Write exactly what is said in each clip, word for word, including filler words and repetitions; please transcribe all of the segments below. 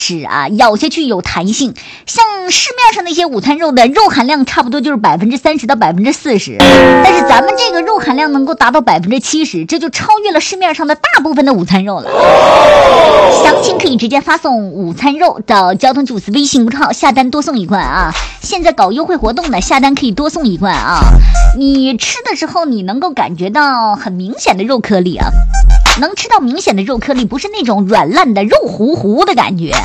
是啊，咬下去有弹性。像市面上那些午餐肉的肉含量差不多就是百分之三十到百分之四十，但是咱们这个肉含量能够达到百分之七十，这就超越了市面上的大部分的午餐肉了。详情可以直接发送午餐肉到交通主司微信公众号下单多送一罐啊！现在搞优惠活动呢，下单可以多送一罐啊！你吃的时候你能够感觉到很明显的肉颗粒啊。能吃到明显的肉颗粒，不是那种软烂的肉糊糊的感觉。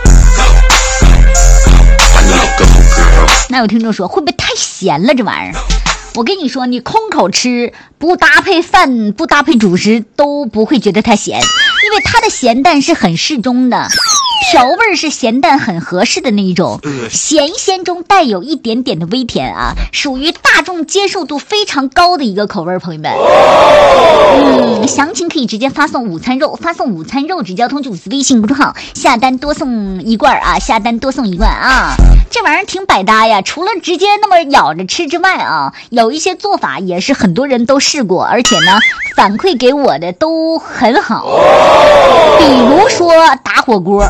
那有听众说会不会太咸了这玩意儿？我跟你说，你空口吃不搭配饭不搭配主食都不会觉得它咸，因为它的咸淡是很适中的，调味是咸淡很合适的那一种，咸鲜中带有一点点的微甜啊，属于大众接受度非常高的一个口味，朋友们。嗯，详情可以直接发送午餐肉，发送午餐肉只交通主司微信公众号，下单多送一罐啊，下单多送一罐啊。这玩意儿挺百搭呀，除了直接那么咬着吃之外啊，有一些做法也是很多人都试过，而且呢反馈给我的都很好。比如说打火锅，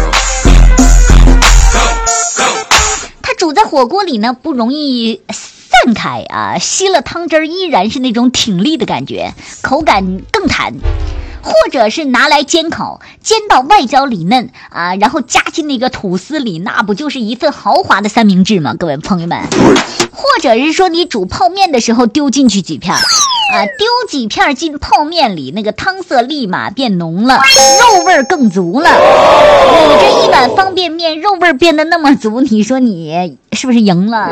它煮在火锅里呢不容易散开啊，吸了汤汁儿依然是那种挺立的感觉，口感更弹。或者是拿来煎烤，煎到外焦里嫩啊，然后夹进那个吐司里，那不就是一份豪华的三明治吗？各位朋友们，或者是说你煮泡面的时候丢进去几片啊，丢几片进泡面里，那个汤色立马变浓了，肉味更足了。你这一碗方便面肉味变得那么足，你说你是不是赢了？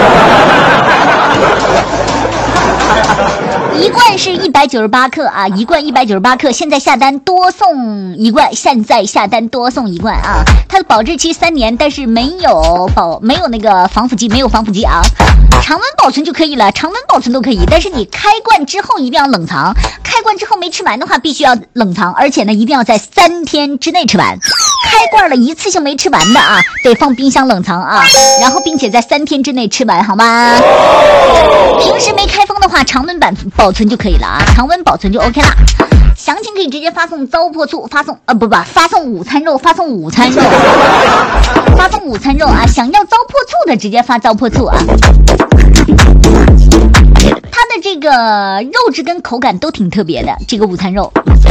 一罐是一百九十八克啊，一罐一百九十八克，现在下单多送一罐，现在下单多送一罐啊！它的保质期三年，但是没有保没有那个防腐剂，没有防腐剂啊，常温保存就可以了，常温保存都可以，但是你开罐之后一定要冷藏，开罐之后没吃完的话必须要冷藏，而且呢一定要在三天之内吃完。开罐了一次性没吃完的啊，得放冰箱冷藏啊，然后并且在三天之内吃完，好吗？平时没开封的话，常温版保存就可以了啊，常温保存就 OK 了。详情可以直接发送糟粕醋，发送呃不不发送午餐肉，发送午餐肉，发送午餐肉啊！想要糟粕醋的直接发糟粕醋啊。它的这个肉质跟口感都挺特别的，这个午餐肉